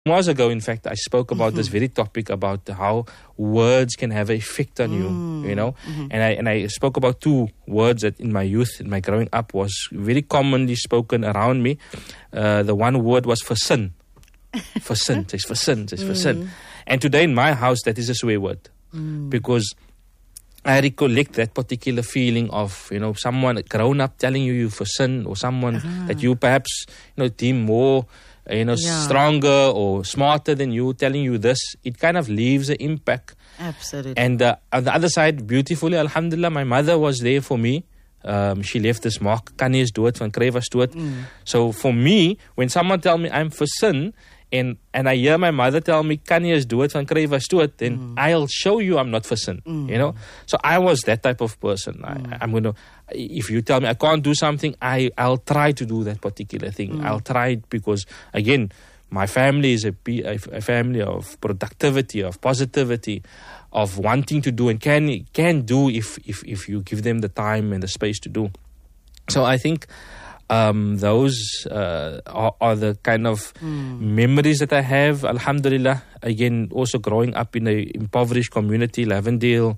months ago, in fact, I spoke about this very topic about how words can have an effect on you, you know. And I spoke about two words that in my youth, in my growing up, was very commonly spoken around me. The one word was for sin. For sin. It's for sin. It's for sin. And today in my house, that is a swear word. Because I recollect that particular feeling of, you know, someone grown up telling you for sin, or someone that you perhaps, you know, deem more, you know, stronger or smarter than you, telling you this. It kind of leaves an impact. Absolutely. And on the other side, beautifully, alhamdulillah, my mother was there for me. She left this mark, kan nie eens dood, van kry was dood. So for me, when someone tell me I'm for sin, and I hear my mother tell me, kan nie eens dood, van kry was dood, then I'll show you I'm not for sin, you know. So I was that type of person. I'm going to, if you tell me I can't do something, I'll try to do that particular thing. I'll try it because, again, my family is a family of productivity, of positivity, of wanting to do, and can do if you give them the time and the space to do. So I think those are the kind of memories that I have, alhamdulillah. Again, also growing up in an impoverished community, Lavendale,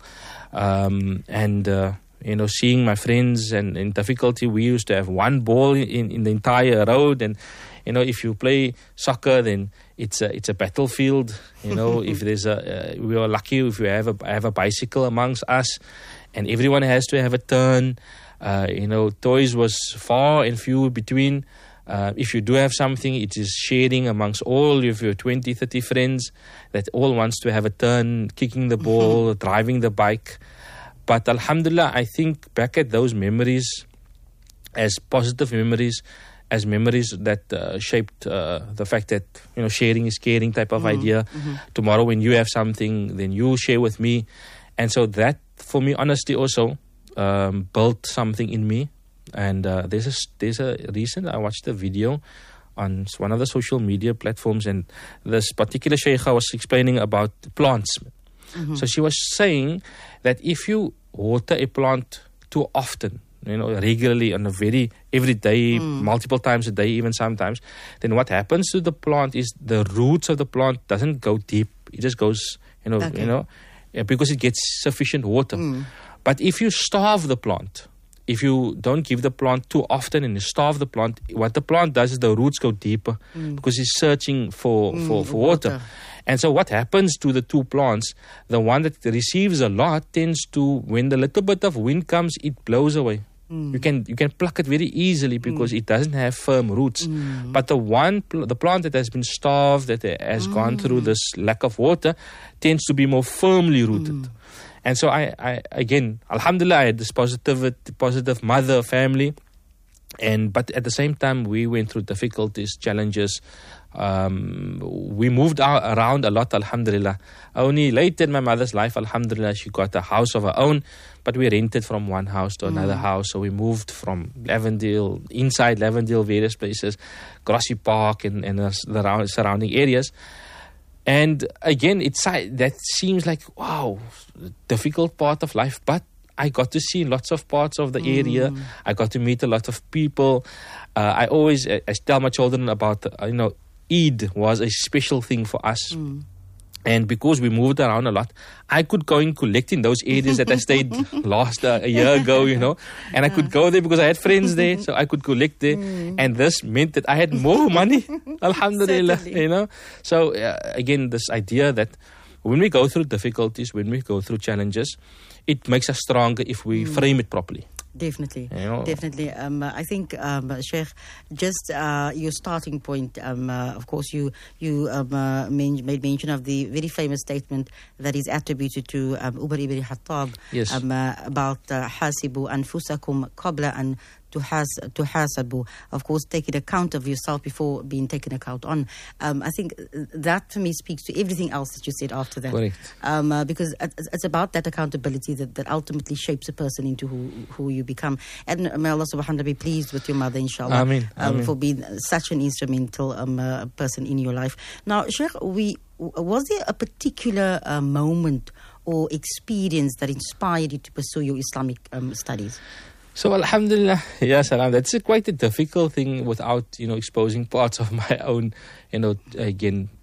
and you know, seeing my friends and in difficulty. We used to have one ball in the entire road, and you know, if you play soccer, then it's a battlefield. You know, if there's we are lucky if we have a bicycle amongst us, and everyone has to have a turn. You know, toys was far and few between. If you do have something, it is sharing amongst all of your 20, 30 friends that all wants to have a turn, kicking the ball, driving the bike. But alhamdulillah, I think back at those memories as positive memories, as memories that shaped the fact that, you know, sharing is caring type of idea. Tomorrow when you have something, then you share with me. And so that, for me, honestly, also built something in me. And there's a recent, I watched a video on one of the social media platforms, and this particular sheikha was explaining about plants. So she was saying that if you water a plant too often, you know, regularly, on a every day, multiple times a day, even sometimes, then what happens to the plant is the roots of the plant doesn't go deep. It just goes, because it gets sufficient water. But if you starve the plant, if you don't give the plant too often and you starve the plant, what the plant does is the roots go deeper because it's searching for water. And so what happens to the two plants, the one that receives a lot tends to, when the little bit of wind comes, it blows away. You can pluck it very easily because it doesn't have firm roots. But the plant that has been starved, that has gone through this lack of water, tends to be more firmly rooted. And so I again, alhamdulillah, I had this positive mother, family. But at the same time, we went through difficulties, challenges. We moved around a lot, alhamdulillah. Only late in my mother's life, alhamdulillah, she got a house of her own, but we rented from one house to another house. So we moved from Lavendale, inside Lavendale, various places, Grassy Park and the surrounding areas. And again, that seems like, wow, difficult part of life, but I got to see lots of parts of the area. I got to meet a lot of people. I tell my children about, Eid was a special thing for us. And because we moved around a lot, I could go and collect in those areas that I stayed last a year ago, and I could go there because I had friends there, so I could collect there. And this meant that I had more money, alhamdulillah, So again, this idea that when we go through difficulties, when we go through challenges, it makes us stronger if we frame it properly. Definitely, definitely. I think, Sheikh, just your starting point. Of course, you made mention of the very famous statement that is attributed to Umar ibn Khattab. Yes. About hasibu anfusakum qabla an tuhasabu. Of course, taking account of yourself before being taken account on. I think that to me speaks to everything else that you said after that. Correct. Because it's about that accountability that ultimately shapes a person into who you become. And may Allah subhanahu wa ta'ala be pleased with your mother, inshallah. Ameen. For being such an instrumental person in your life. Now, Sheikh, was there a particular moment or experience that inspired you to pursue your Islamic studies? So alhamdulillah, salam. That's quite a difficult thing without, exposing parts of my own, again,